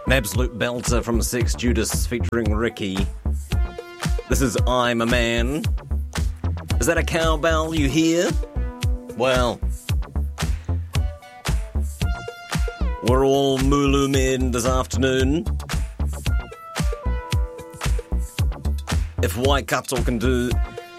An absolute belter from Sex Judas featuring Ricky. This is I'm a Man. Is that a cowbell you hear? Well, we're all Mulu men this afternoon. If Waikato can do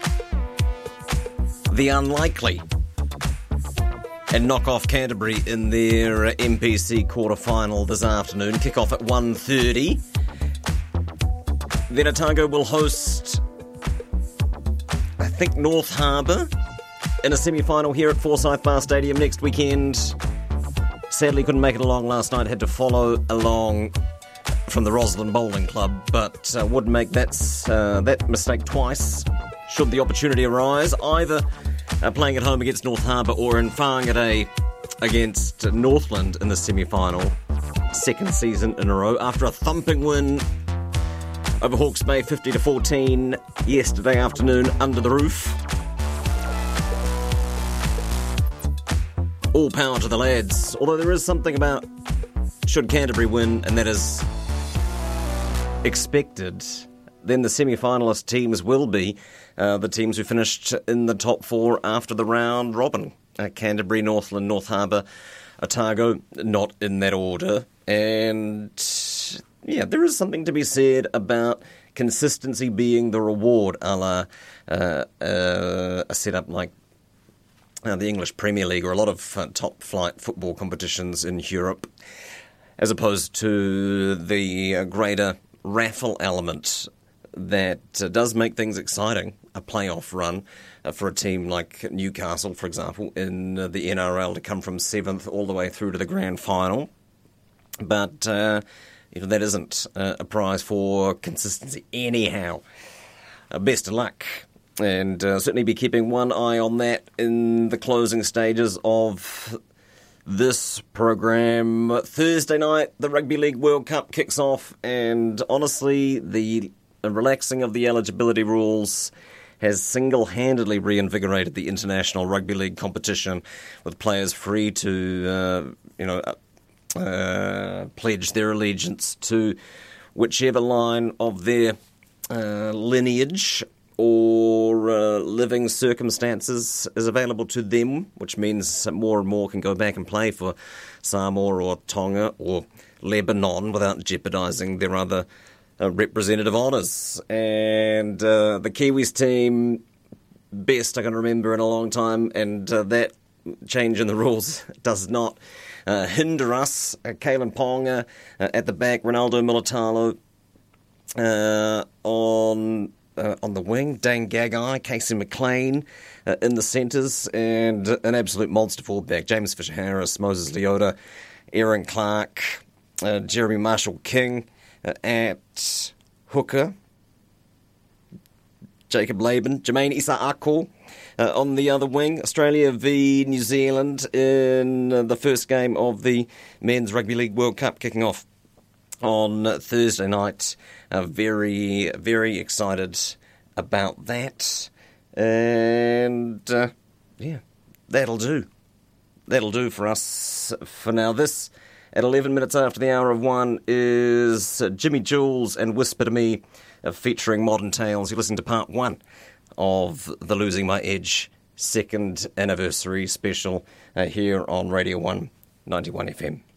the unlikely and knock off Canterbury in their MPC quarter-final this afternoon, kick-off at 1:30. Then Otago will host, I think, North Harbour in a semi-final here at Forsyth Bar Stadium next weekend. Sadly couldn't make it along last night, had to follow along from the Roslyn Bowling Club, but would make that mistake twice should the opportunity arise, either playing at home against North Harbour or in Whangarei against Northland in the semi-final. Second season in a row after a thumping win over Hawke's Bay 50-14 yesterday afternoon under the roof. All power to the lads, although there is something about should Canterbury win, and that is expected, then the semi-finalist teams will be the teams who finished in the top four after the round robin. Canterbury, Northland, North Harbour, Otago, not in that order. And yeah, there is something to be said about consistency being the reward, a la a setup like the English Premier League or a lot of top-flight football competitions in Europe, as opposed to the greater raffle element that does make things exciting. A playoff run for a team like Newcastle, for example, in the NRL to come from 7th all the way through to the grand final. But that isn't a prize for consistency anyhow. Best of luck. And certainly be keeping one eye on that in the closing stages of this program. Thursday night, the Rugby League World Cup kicks off, and honestly, the relaxing of the eligibility rules has single-handedly reinvigorated the international rugby league competition, with players free to, pledge their allegiance to whichever line of their lineage or living circumstances is available to them, which means more and more can go back and play for Samoa or Tonga or Lebanon without jeopardising their other representative honours. And the Kiwis team, best I can remember in a long time, and that change in the rules does not hinder us. Kalen Ponga at the back, Ronaldo Militalo on the wing, Dane Gagai, Casey McLean in the centres, and an absolute monster fullback, James Fisher-Harris, Moses Leota, Aaron Clark, Jeremy Marshall-King at hooker, Jacob Laban, Jermaine Issa-Ako on the other wing. Australia v New Zealand in the first game of the Men's Rugby League World Cup kicking off on Thursday night. Very, very excited about that. And, that'll do. That'll do for us for now. This, at 11 minutes after the hour of 1, is Jimmy Jules and Whisper to Me, featuring Modern Tales. You're listening to part 1 of the Losing My Edge 2nd anniversary special here on Radio 1 91 FM.